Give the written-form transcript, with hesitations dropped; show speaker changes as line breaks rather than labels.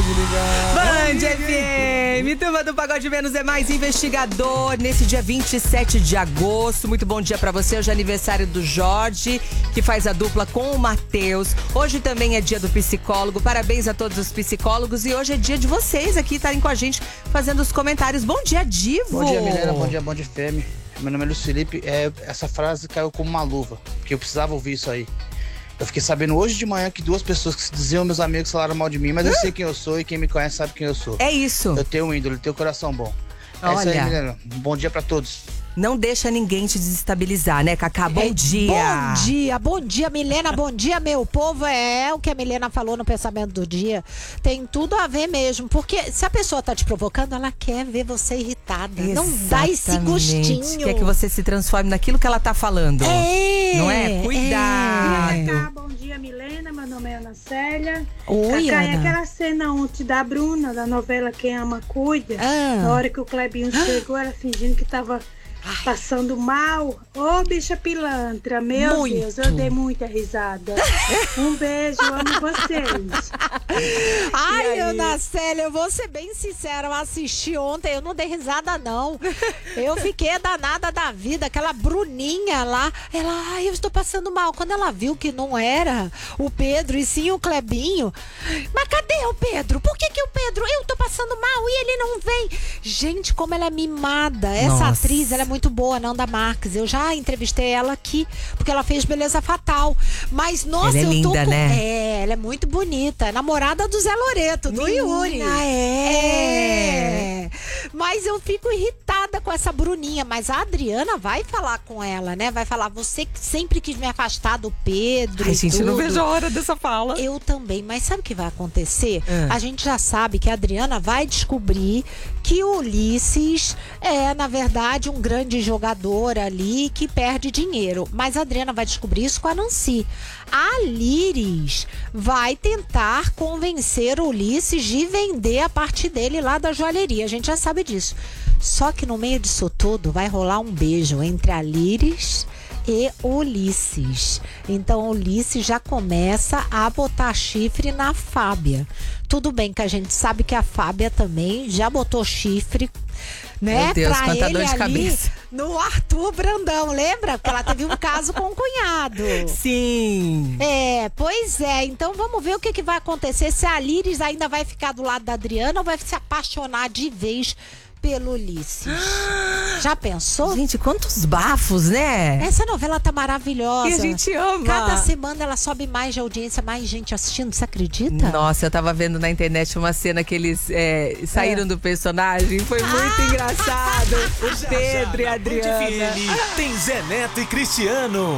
Band FM, turma do Pagode Menos é Mais investigador nesse dia 27 de agosto. Muito bom dia pra você. Hoje é aniversário do Jorge, que faz a dupla com o Matheus. Hoje também é dia do psicólogo. Parabéns a todos os psicólogos. E hoje é dia de vocês aqui estarem com a gente fazendo os comentários. Bom dia, Divo.
Bom dia, Milena. Bom dia, Fêmea. Meu nome é Luiz Felipe. Essa frase caiu como uma luva, porque eu precisava ouvir isso aí. Eu fiquei sabendo hoje de manhã que duas pessoas que se diziam meus amigos falaram mal de mim, mas eu sei quem eu sou e quem me conhece sabe quem eu sou.
É isso.
Eu tenho um ídolo, eu tenho um coração bom.
Olha.
É isso aí, Milena. Bom dia pra todos.
Não deixa ninguém te desestabilizar, né, Cacá? Bom dia.
Bom dia, Milena. Bom dia, meu povo. É o que a Milena falou no pensamento do dia. Tem tudo a ver mesmo. Porque se a pessoa tá te provocando, ela quer ver você irritada.
Exatamente.
Não dá esse gostinho.
Quer que você se transforme naquilo que ela tá falando. Não é? Cuidado.
Bom dia, Milena. Meu nome é Ana Célia.
Oi,
Cacá,
Ana.
é aquela cena ontem da Bruna, da novela Quem Ama Cuida.
Ah.
Na hora que o Clebinho chegou, ela fingindo que tava passando mal. Ô, bicha pilantra, meu
Muito.
Deus, eu dei muita risada. Um beijo, amo vocês.
Ai, Ana Célia, eu vou ser bem sincera, eu assisti ontem, eu não dei risada, não. Eu fiquei danada da vida, aquela Bruninha lá, ela, eu estou passando mal. Quando ela viu que não era o Pedro e sim o Clebinho, mas cadê o Pedro? Por que o Pedro, eu tô passando mal e ele não vem? Gente, como ela é mimada. Essa
Nossa.
atriz, ela é muito boa, Nanda Marques. Eu já entrevistei ela aqui, porque ela fez Beleza Fatal. Mas, nossa,
Ela é
eu tô
linda,
com...
né?
Ela é muito bonita. É namorada do Zé Loreto, do Yuri. É. Mas eu fico irritada com essa Bruninha. Mas a Adriana vai falar com ela, né? Vai falar, você que sempre quis me afastar do Pedro.
Ai,
e
gente, não
tudo.
vejo a hora dessa fala.
Eu também, mas sabe o que vai acontecer? A gente já sabe que a Adriana vai descobrir que o Ulisses é, na verdade, um grande jogador ali que perde dinheiro. Mas a Adriana vai descobrir isso com a Nancy. A Liris vai tentar convencer o Ulisses de vender a parte dele lá da joalheria. A gente já sabe disso. Só que no meio disso tudo vai rolar um beijo entre a Liris e Ulisses. Então o Ulisses já começa a botar chifre na Fábia. Tudo bem que a gente sabe que a Fábia também já botou chifre, né?
Meu Deus,
pra
quanta
ele
dor de
ali
cabeça.
no Arthur Brandão, lembra? Porque ela teve um caso com o cunhado.
Sim.
Pois é. Então vamos ver o que vai acontecer. Se a Liris ainda vai ficar do lado da Adriana ou vai se apaixonar de vez pelo Ulisses. Já pensou?
Gente, quantos bafos, né?
Essa novela tá maravilhosa.
E a gente ama.
Cada semana ela sobe mais de audiência, mais gente assistindo. Você acredita?
Nossa, eu tava vendo na internet uma cena que eles saíram do personagem. Foi muito engraçado. O Pedro e a Adriana.
Tem Zé Neto e Cristiano.